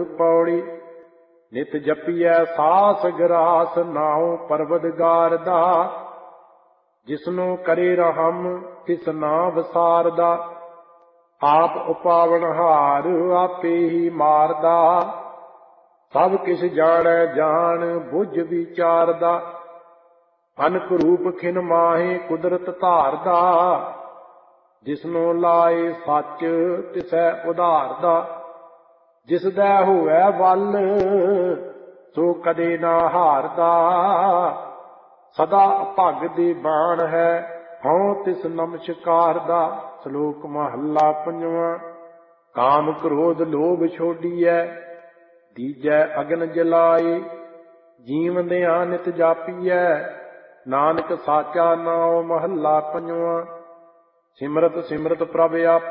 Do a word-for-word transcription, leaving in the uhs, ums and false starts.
ਪੌੜੀ। ਨਿਤ ਜਪੀਐ ਸਾਸ ਗਰਾਸ ਨਾਉ ਪਰਵਦਗਾਰ ਦਾ। ਜਿਸਨੂੰ ਕਰੇ ਰਹਮ ਤਿਸ ਨਾ ਵਿਸਾਰਦਾ। ਆਪ ਉਪਾਵਨਹਾਰ ਆਪੇ ਹੀ ਮਾਰਦਾ। ਸਭ ਕਿਛ ਜਾਣੈ ਜਾਣ ਬੁੱਝ ਵਿਚਾਰਦਾ। ਅਨਕ ਰੂਪ ਖਿਨ ਮਾਹੇ ਕੁਦਰਤ ਧਾਰਦਾ। ਜਿਸਨੂੰ ਲਾਏ ਸੱਚ ਤਿਸੈ ਉਧਾਰਦਾ। ਜਿਸ ਦੈ ਹੋਵੈ ਵੱਲ ਸੋ ਕਦੇ ਨਾ ਹਾਰਦਾ। ਸਦਾ ਅਭੰਗ ਦੀ ਬਾਣ ਹੈ ਹਉ ਤਿਸ ਨਮਸਕਾਰ ਦਾ। ਸ਼ਲੋਕ ਮਹੱਲਾ ਪੰਜਵਾਂ। ਕਾਮ ਕ੍ਰੋਧ ਲੋਭ ਛੋਡੀਐ ਦੀਜੈ ਅਗਨ ਜਲਾਏ। ਜੀਵਦਿਆਂ ਨਿਤ ਜਾਪੀਐ ਨਾਨਕ ਸਾਚਾ ਨਾਉ। ਮਹੱਲਾ ਪੰਜਵਾਂ। ਸਿਮਰਤ ਸਿਮਰਤ ਪ੍ਰਭ ਆਪੇ